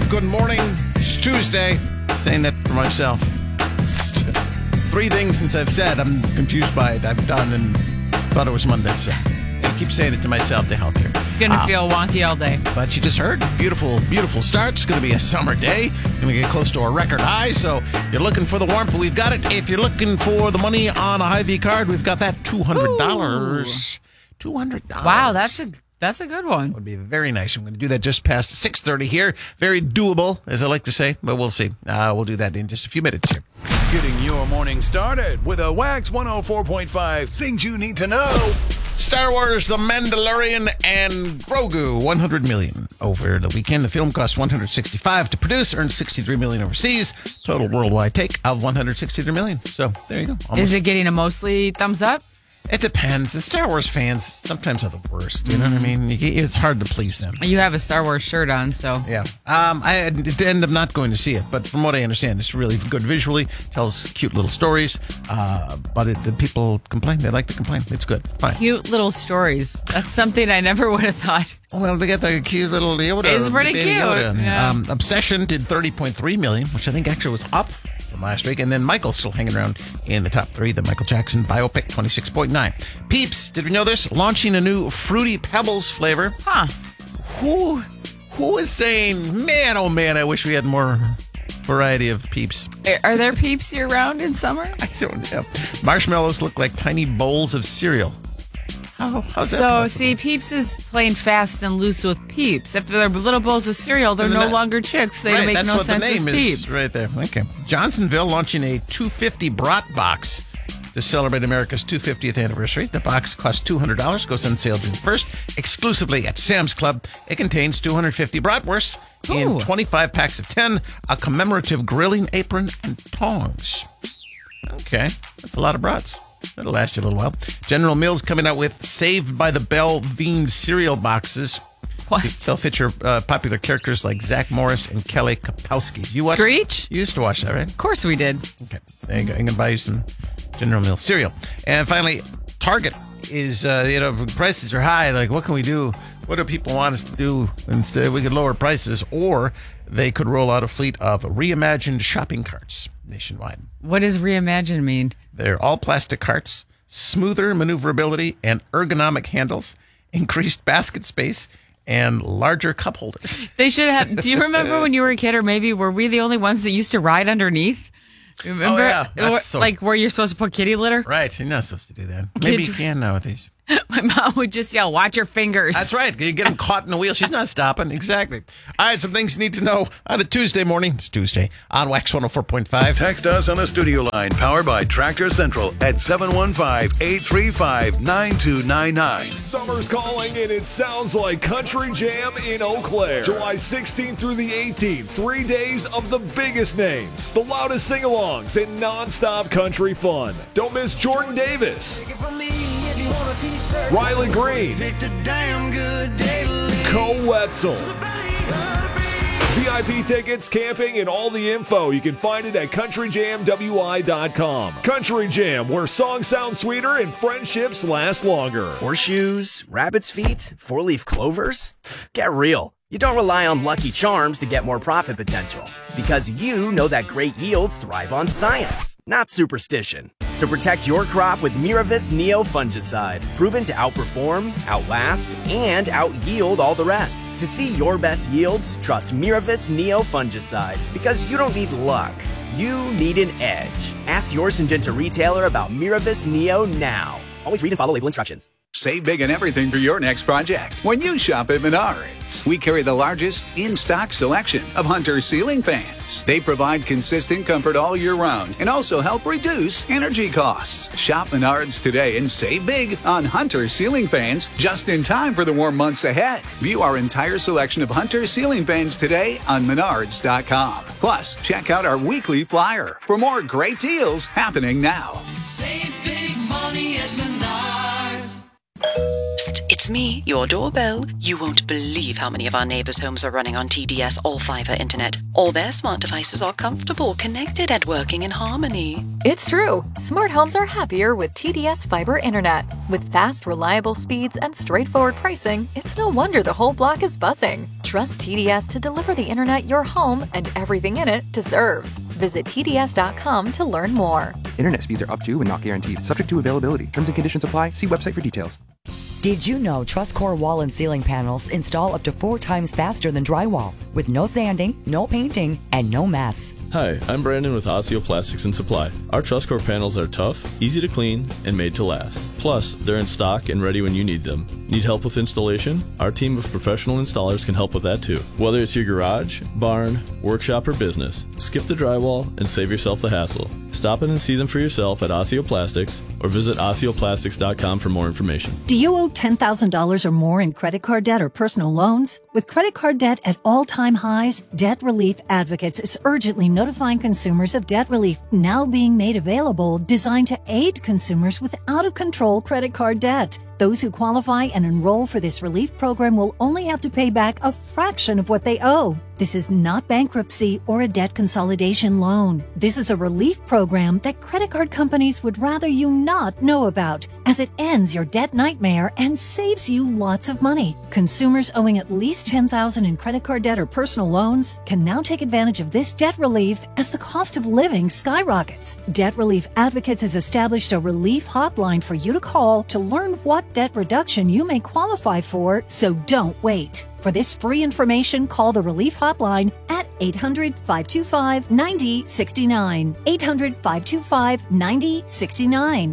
Good morning. It's Tuesday. Saying that for myself. 3 things since I've said I'm confused by it. I've done and thought it was Monday. So I keep saying it to myself to help here. Gonna feel wonky all day. But you just heard, beautiful, beautiful start. It's going to be a summer day. Going to get close to a record high. So if you're looking for the warmth, we've got it. If you're looking for the money on a Hy-Vee card, we've got that $200. $200. Wow, that's a good one. Would be very nice. I'm going to do that just past 6:30 here. Very doable, as I like to say, but we'll see. We'll do that in just a few minutes here. Getting your morning started with a Wax 104.5 Things You Need to Know. Star Wars, The Mandalorian, and Grogu, $100 million over the weekend. The film cost $165 to produce, earned $63 million overseas. Total worldwide take of $163 million. So there you go. Almost. Is it getting a mostly thumbs up? It depends. The Star Wars fans sometimes are the worst. You know what I mean? It's hard to please them. You have a Star Wars shirt on, so. Yeah. I end up not going to see it, but from what I understand, it's really good visually, tells cute little stories, but the people complain. They like to complain. It's good. Fine. Cute little stories. That's something I never would have thought. Well, they got the cute little Yoda. It's pretty cute. Yeah. Obsession did $30.3 million, which I think actually was up from last week. And then Michael's still hanging around in the top 3. The Michael Jackson biopic, 26.9. Peeps, did we know this? Launching a new Fruity Pebbles flavor. Huh. Who is saying, man, oh man, I wish we had more variety of Peeps. Are there Peeps year-round in summer? I don't know. Marshmallows look like tiny bowls of cereal. How's that possible? See, Peeps is playing fast and loose with Peeps. If they're little bowls of cereal, they're no longer chicks. They make no sense as Peeps. Right there. Okay. Johnsonville launching a 250 brat box to celebrate America's 250th anniversary. The box costs $200, goes on sale June 1st, exclusively at Sam's Club. It contains 250 bratwursts in 25 packs of 10, a commemorative grilling apron, and tongs. Okay, that's a lot of brats. That'll last you a little while. General Mills coming out with Saved by the Bell themed cereal boxes. What? They'll feature popular characters like Zach Morris and Kelly Kapowski. You watched? Screech? You used to watch that, right? Of course we did. Okay, there you go. I'm going to buy you some General Mills cereal. And finally, Target is, prices are high. Like, what can we do? What do people want us to do? Instead, we could lower prices, or they could roll out a fleet of reimagined shopping carts nationwide. What does reimagine mean? They're all plastic carts, smoother maneuverability and ergonomic handles, increased basket space, and larger cup holders. They should have. Do you remember when you were a kid, or maybe were we the only ones that used to ride underneath? Remember? Oh, yeah. Like where you're supposed to put kitty litter? Right. You're not supposed to do that. Maybe you can nowadays. My mom would just yell, watch your fingers. That's right. You get them caught in the wheel. She's not stopping. Exactly. All right, some things you need to know on a Tuesday morning. It's Tuesday on Wax 104.5. Text us on the studio line, powered by Tractor Central at 715-835-9299. Summer's calling, and it sounds like Country Jam in Eau Claire. July 16th through the 18th, 3 days of the biggest names, the loudest sing-alongs, and non-stop country fun. Don't miss Jordan Davis, Riley Green, Cole Wetzel. VIP tickets, camping, and all the info, you can find it at countryjamwi.com. Country Jam, where songs sound sweeter and friendships last longer. Horseshoes, rabbit's feet, four-leaf clovers? Get real. You don't rely on Lucky Charms to get more profit potential, because you know that great yields thrive on science, not superstition. So protect your crop with Miravis Neo fungicide, proven to outperform, outlast, and out-yield all the rest. To see your best yields, trust Miravis Neo fungicide, because you don't need luck. You need an edge. Ask your Syngenta retailer about Miravis Neo now. Always read and follow label instructions. Save big on everything for your next project when you shop at Menards. We carry the largest in-stock selection of Hunter ceiling fans. They provide consistent comfort all year round and also help reduce energy costs. Shop Menards today and save big on Hunter ceiling fans just in time for the warm months ahead. View our entire selection of Hunter ceiling fans today on Menards.com. Plus, check out our weekly flyer for more great deals happening now. Save big money at Menards. Psst, it's It's me, your doorbell. You won't believe how many of our neighbors' homes are running on TDS All-Fiber Internet. All their smart devices are comfortable, connected, and working in harmony. It's true. Smart homes are happier with TDS Fiber Internet. With fast, reliable speeds and straightforward pricing, it's no wonder the whole block is buzzing. Trust TDS to deliver the internet your home and everything in it deserves. Visit TDS.com to learn more. Internet speeds are up to and not guaranteed. Subject to availability. Terms and conditions apply. See website for details. Did you know TrustCore wall and ceiling panels install up to 4 times faster than drywall, with no sanding, no painting, and no mess? Hi, I'm Brandon with Osteoplastics and Supply. Our TrustCore panels are tough, easy to clean, and made to last. Plus, they're in stock and ready when you need them. Need help with installation? Our team of professional installers can help with that too. Whether it's your garage, barn, workshop, or business, skip the drywall and save yourself the hassle. Stop in and see them for yourself at Osteoplastics or visit osteoplastics.com for more information. Do you owe $10,000 or more in credit card debt or personal loans? With credit card debt at all-time highs, Debt Relief Advocates is urgently notifying consumers of debt relief now being made available, designed to aid consumers with out-of-control credit card debt. Those who qualify and enroll for this relief program will only have to pay back a fraction of what they owe. This is not bankruptcy or a debt consolidation loan. This is a relief program that credit card companies would rather you not know about, as it ends your debt nightmare and saves you lots of money. Consumers owing at least $10,000 in credit card debt or personal loans can now take advantage of this debt relief as the cost of living skyrockets. Debt Relief Advocates has established a relief hotline for you to call to learn what debt reduction you may qualify for, so don't wait. For this free information, call the Relief Hotline at 800-525-9069. 800-525-9069.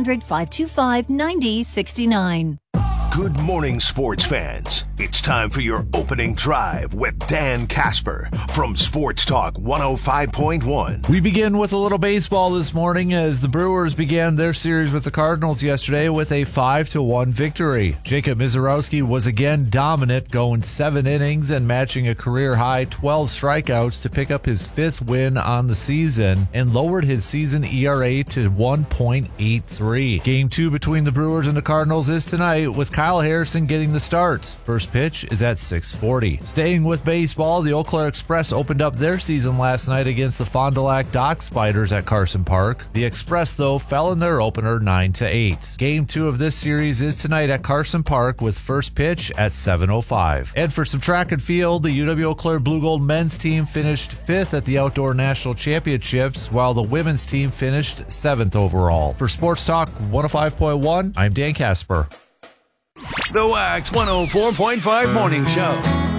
800-525-9069. Good morning, sports fans. It's time for your opening drive with Dan Casper from Sports Talk 105.1. We begin with a little baseball this morning as the Brewers began their series with the Cardinals yesterday with a 5-1 victory. Jacob Misiorowski was again dominant, going 7 innings and matching a career-high 12 strikeouts to pick up his 5th win on the season and lowered his season ERA to 1.83. Game 2 between the Brewers and the Cardinals is tonight, with Kyle Harrison getting the start. First pitch is at 6:40. Staying with baseball, the Eau Claire Express opened up their season last night against the Fond du Lac Dock Spiders at Carson Park. The Express, though, fell in their opener 9-8. Game 2 of this series is tonight at Carson Park with first pitch at 7:05. And for some track and field, the UW Eau Claire Blue Gold men's team finished 5th at the Outdoor National Championships, while the women's team finished 7th overall. For Sports Talk 105.1, I'm Dan Casper. The Wax 104.5 Morning Show.